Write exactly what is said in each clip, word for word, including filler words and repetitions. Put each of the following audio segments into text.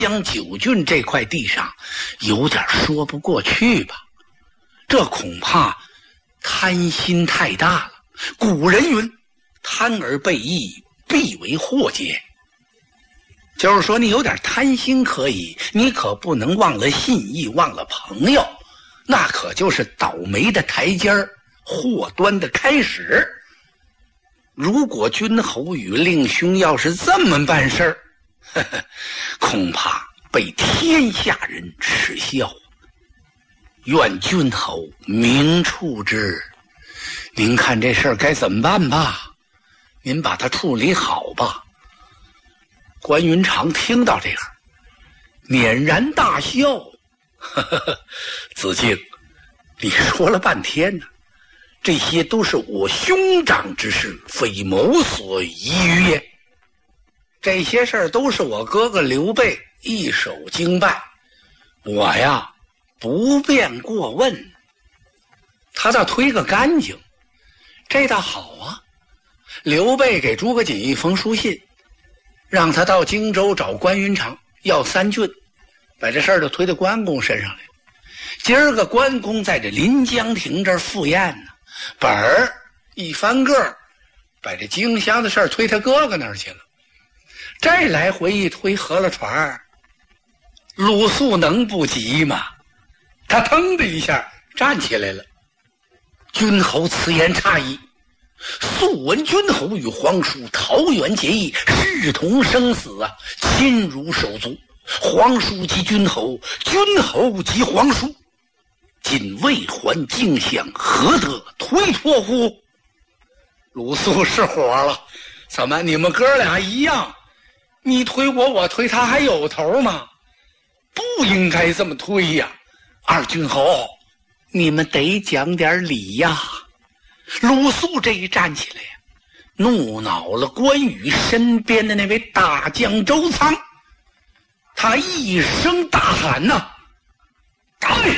江九郡这块地上有点说不过去吧？这恐怕贪心太大了。古人云：“贪而被益，必为祸结。”就是说，你有点贪心可以，你可不能忘了信义，忘了朋友，那可就是倒霉的台阶儿，祸端的开始。如果君侯与令兄要是这么办事儿，呵呵，恐怕被天下人耻笑。愿君侯明处之。您看这事儿该怎么办吧？您把它处理好吧。关云长听到这个，捻然大笑。呵呵呵，子敬，你说了半天呢，这些都是我兄长之事，非某所宜于也。这些事儿都是我哥哥刘备一手经办，我呀不便过问。他倒推个干净，这倒好啊。刘备给诸葛瑾一封书信，让他到荆州找关云长要三郡，把这事儿就推到关公身上来。今儿个关公在这临江亭这儿赴宴呢，本儿一翻个儿，把这荆襄的事儿推他哥哥那儿去了。这来回一推合了船儿，鲁肃能不急吗？他腾的一下站起来了。君侯此言差矣。素闻君侯与皇叔桃园结义，视同生死啊，亲如手足。皇叔及君侯，君侯及皇叔，今未还荆襄，何得推脱乎？鲁肃是火了，怎么你们哥俩一样？你推我，我推他，还有头吗？不应该这么推呀！二君侯，你们得讲点理呀！鲁肃这一站起来呀，怒恼了关羽身边的那位大将周仓，他一声大喊呐：“打你！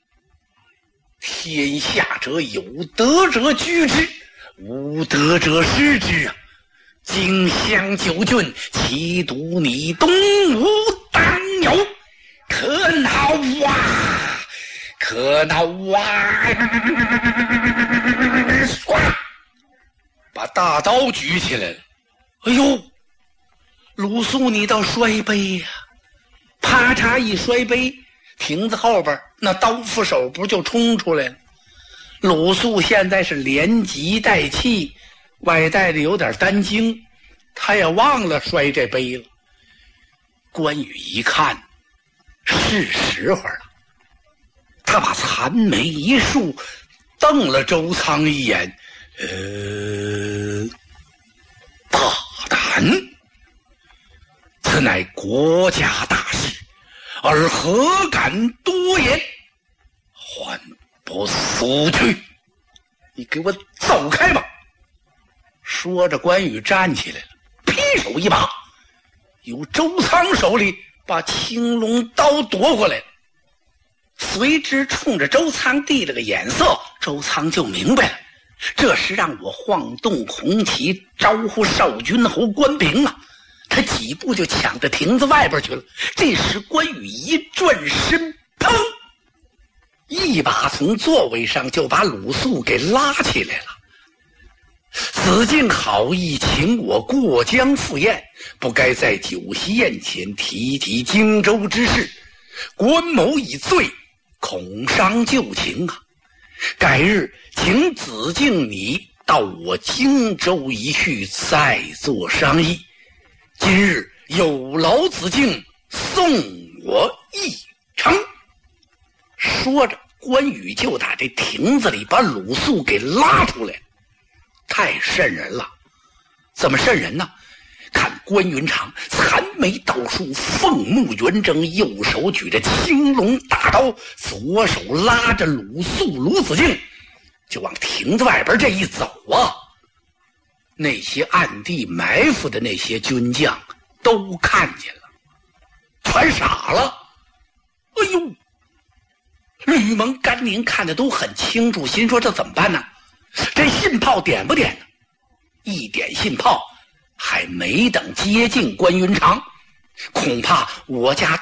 天下者有德者居之，无德者失之啊！荆襄九郡，其独你东吴当有，可恼啊！可恼啊！”唰，把大刀举起来了。哎呦，鲁肃你倒摔杯呀！啪嚓一摔杯，亭子后边那刀斧手不就冲出来了？鲁肃现在是连急带气，外带的有点担惊，他也忘了摔这杯了。关羽一看是时候了，他把残眉一竖，瞪了周仓一眼。呃，大胆！此乃国家大事，而何敢多言？还不速去！你给我走开吧！说着，关羽站起来了，劈手一把，由周仓手里把青龙刀夺过来了。随之冲着周仓递了个眼色，周仓就明白了，这是让我晃动红旗招呼少君侯关平啊！他几步就抢到亭子外边去了。这时关羽一转身，砰，一把从座位上就把鲁肃给拉起来了。子敬好意请我过江赴宴，不该在酒席宴前提及荆州之事，关某已醉，恐伤旧情啊！改日请子敬你到我荆州一叙，再做商议。今日有劳子敬送我一程。说着，关羽就打这亭子里把鲁肃给拉出来了。太瘆人了！怎么瘆人呢？看关云长残眉倒竖，凤目圆睁，右手举着青龙大刀，左手拉着鲁肃鲁子敬，就往亭子外边这一走啊！那些暗地埋伏的那些军将都看见了，全傻了。哎呦！吕蒙、甘宁看得都很清楚，心说这怎么办呢？这信炮点不点呢？一点信炮，还没等接近关云长， 恐怕我家